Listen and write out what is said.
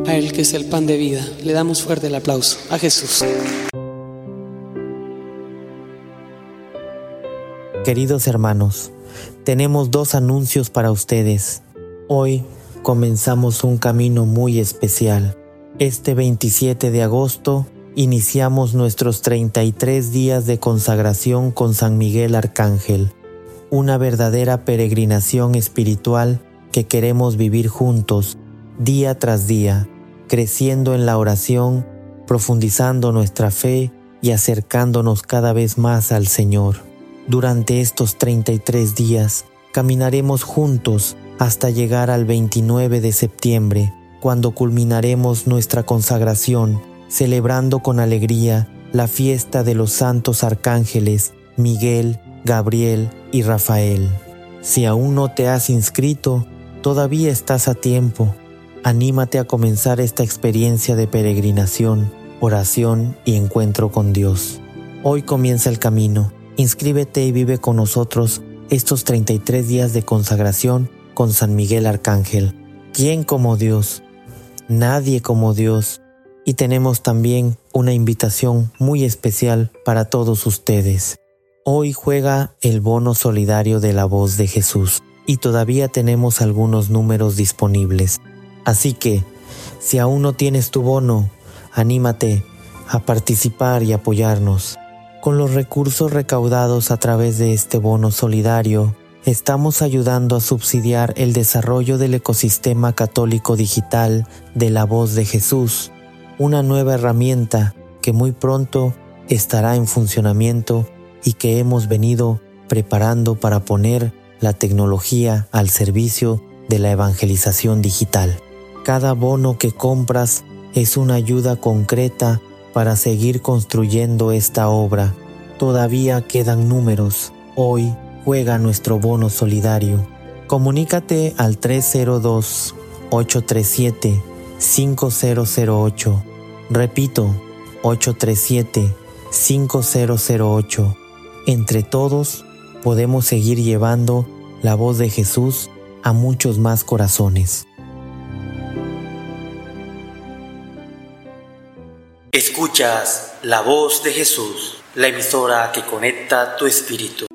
a Él que es el pan de vida. Le damos fuerte el aplauso a Jesús. Queridos hermanos, tenemos 2 anuncios para ustedes. Hoy comenzamos un camino muy especial. Este 27 de agosto iniciamos nuestros 33 días de consagración con San Miguel Arcángel, una verdadera peregrinación espiritual que queremos vivir juntos, día tras día, creciendo en la oración, profundizando nuestra fe y acercándonos cada vez más al Señor. Durante estos 33 días, caminaremos juntos hasta llegar al 29 de septiembre, cuando culminaremos nuestra consagración, celebrando con alegría la fiesta de los santos arcángeles Miguel, Gabriel y Rafael. Si aún no te has inscrito, todavía estás a tiempo. Anímate a comenzar esta experiencia de peregrinación, oración y encuentro con Dios. Hoy comienza el camino. Inscríbete y vive con nosotros estos 33 días de consagración con San Miguel Arcángel. ¿Quién como Dios? Nadie como Dios. Y tenemos también una invitación muy especial para todos ustedes. Hoy juega el bono solidario de La Voz de Jesús y todavía tenemos algunos números disponibles. Así que, si aún no tienes tu bono, anímate a participar y apoyarnos. Con los recursos recaudados a través de este bono solidario, estamos ayudando a subsidiar el desarrollo del ecosistema católico digital de La Voz de Jesús, una nueva herramienta que muy pronto estará en funcionamiento y que hemos venido preparando para poner la tecnología al servicio de la evangelización digital. Cada bono que compras es una ayuda concreta para seguir construyendo esta obra. Todavía quedan números. Hoy juega nuestro bono solidario. Comunícate al 302-837-5008. Repito, 837-5008. Entre todos podemos seguir llevando la voz de Jesús a muchos más corazones. Escuchas La Voz de Jesús, la emisora que conecta tu espíritu.